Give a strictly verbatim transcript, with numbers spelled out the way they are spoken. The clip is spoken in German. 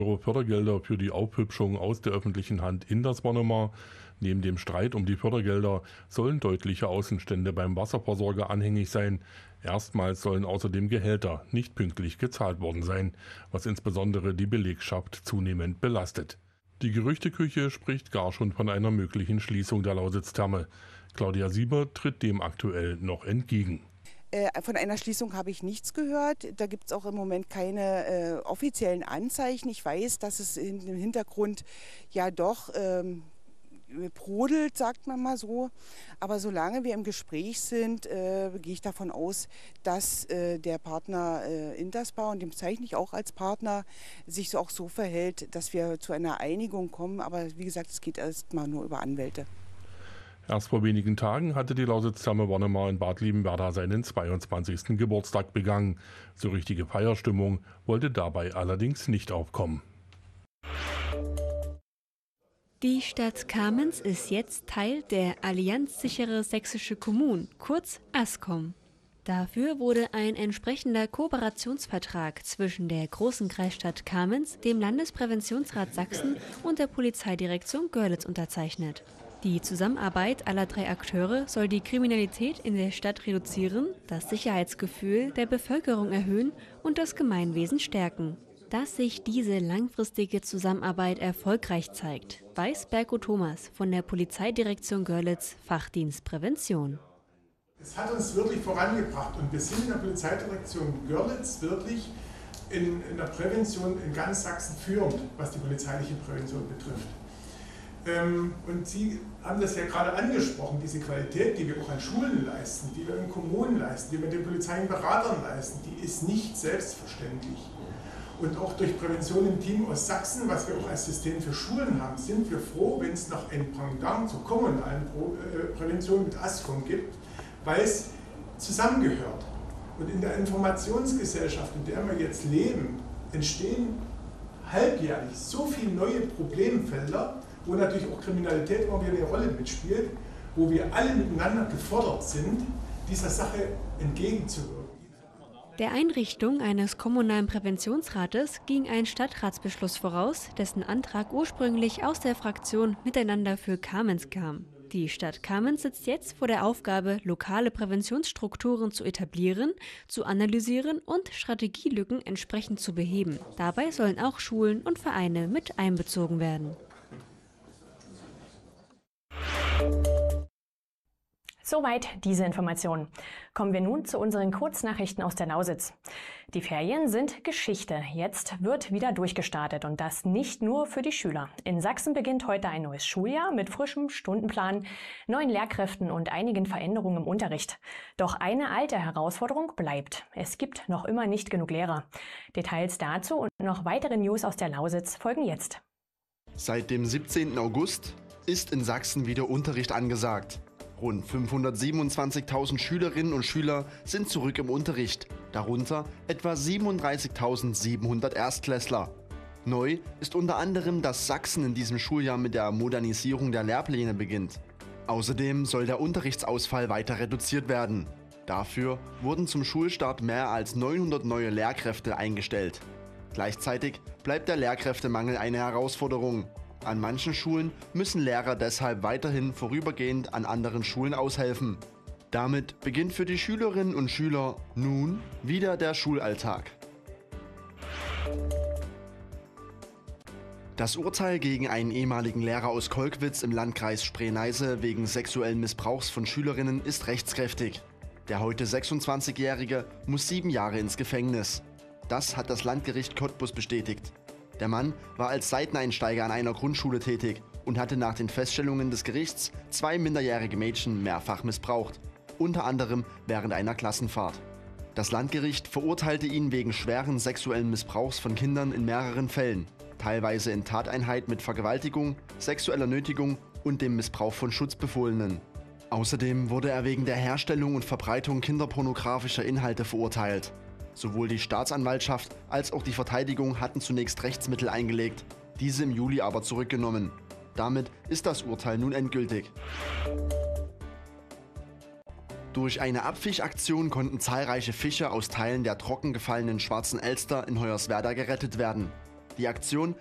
Euro Fördergelder für die Aufhübschung aus der öffentlichen Hand in das Bonnemar. Neben dem Streit um die Fördergelder sollen deutliche Außenstände beim Wasserversorger anhängig sein. Erstmals sollen außerdem Gehälter nicht pünktlich gezahlt worden sein, was insbesondere die Belegschaft zunehmend belastet. Die Gerüchteküche spricht gar schon von einer möglichen Schließung der Lausitz-Therme. Claudia Sieber tritt dem aktuell noch entgegen. Von einer Schließung habe ich nichts gehört. Da gibt es auch im Moment keine äh, offiziellen Anzeichen. Ich weiß, dass es im Hintergrund ja doch ähm, brodelt, sagt man mal so. Aber solange wir im Gespräch sind, äh, gehe ich davon aus, dass äh, der Partner äh, Interspa, und den bezeichne ich auch als Partner, sich so auch so verhält, dass wir zu einer Einigung kommen. Aber wie gesagt, es geht erst mal nur über Anwälte. Erst vor wenigen Tagen hatte die Lausitz-Therme Bonnemar in Bad Liebenwerda seinen zweiundzwanzigsten Geburtstag begangen. So richtige Feierstimmung wollte dabei allerdings nicht aufkommen. Die Stadt Kamenz ist jetzt Teil der Allianz Sichere Sächsische Kommunen, kurz ASKOM. Dafür wurde ein entsprechender Kooperationsvertrag zwischen der großen Kreisstadt Kamenz, dem Landespräventionsrat Sachsen und der Polizeidirektion Görlitz unterzeichnet. Die Zusammenarbeit aller drei Akteure soll die Kriminalität in der Stadt reduzieren, das Sicherheitsgefühl der Bevölkerung erhöhen und das Gemeinwesen stärken. Dass sich diese langfristige Zusammenarbeit erfolgreich zeigt, weiß Berko Thomas von der Polizeidirektion Görlitz, Fachdienst Prävention. Es hat uns wirklich vorangebracht und wir sind in der Polizeidirektion Görlitz wirklich in, in der Prävention in ganz Sachsen führend, was die polizeiliche Prävention betrifft. Ähm, und Sie haben das ja gerade angesprochen, diese Qualität, die wir auch an Schulen leisten, die wir in Kommunen leisten, die wir den polizeilichen Beratern leisten, die ist nicht selbstverständlich. Und auch durch Prävention im Team aus Sachsen, was wir auch als System für Schulen haben, sind wir froh, wenn es noch ein Pendant zur kommunalen Prävention mit ASKOM gibt, weil es zusammengehört. Und in der Informationsgesellschaft, in der wir jetzt leben, entstehen halbjährlich so viele neue Problemfelder, wo natürlich auch Kriminalität immer wieder eine Rolle mitspielt, wo wir alle miteinander gefordert sind, dieser Sache entgegenzuwirken. Der Einrichtung eines kommunalen Präventionsrates ging ein Stadtratsbeschluss voraus, dessen Antrag ursprünglich aus der Fraktion Miteinander für Kamenz kam. Die Stadt Kamenz sitzt jetzt vor der Aufgabe, lokale Präventionsstrukturen zu etablieren, zu analysieren und Strategielücken entsprechend zu beheben. Dabei sollen auch Schulen und Vereine mit einbezogen werden. Soweit diese Information. Kommen wir nun zu unseren Kurznachrichten aus der Lausitz. Die Ferien sind Geschichte. Jetzt wird wieder durchgestartet und das nicht nur für die Schüler. In Sachsen beginnt heute ein neues Schuljahr mit frischem Stundenplan, neuen Lehrkräften und einigen Veränderungen im Unterricht. Doch eine alte Herausforderung bleibt. Es gibt noch immer nicht genug Lehrer. Details dazu und noch weitere News aus der Lausitz folgen jetzt. Seit dem siebzehnten August ist in Sachsen wieder Unterricht angesagt. Rund fünfhundertsiebenundzwanzigtausend Schülerinnen und Schüler sind zurück im Unterricht, darunter etwa siebenunddreißigtausendsiebenhundert Erstklässler. Neu ist unter anderem, dass Sachsen in diesem Schuljahr mit der Modernisierung der Lehrpläne beginnt. Außerdem soll der Unterrichtsausfall weiter reduziert werden. Dafür wurden zum Schulstart mehr als neunhundert neue Lehrkräfte eingestellt. Gleichzeitig bleibt der Lehrkräftemangel eine Herausforderung. An manchen Schulen müssen Lehrer deshalb weiterhin vorübergehend an anderen Schulen aushelfen. Damit beginnt für die Schülerinnen und Schüler nun wieder der Schulalltag. Das Urteil gegen einen ehemaligen Lehrer aus Kolkwitz im Landkreis Spree-Neiße wegen sexuellen Missbrauchs von Schülerinnen ist rechtskräftig. Der heute sechsundzwanzigjährige muss sieben Jahre ins Gefängnis. Das hat das Landgericht Cottbus bestätigt. Der Mann war als Seiteneinsteiger an einer Grundschule tätig und hatte nach den Feststellungen des Gerichts zwei minderjährige Mädchen mehrfach missbraucht, unter anderem während einer Klassenfahrt. Das Landgericht verurteilte ihn wegen schweren sexuellen Missbrauchs von Kindern in mehreren Fällen, teilweise in Tateinheit mit Vergewaltigung, sexueller Nötigung und dem Missbrauch von Schutzbefohlenen. Außerdem wurde er wegen der Herstellung und Verbreitung kinderpornografischer Inhalte verurteilt. Sowohl die Staatsanwaltschaft als auch die Verteidigung hatten zunächst Rechtsmittel eingelegt, diese im Juli aber zurückgenommen. Damit ist das Urteil nun endgültig. Durch eine Abfischaktion konnten zahlreiche Fische aus Teilen der trockengefallenen Schwarzen Elster in Hoyerswerda gerettet werden. Die Aktion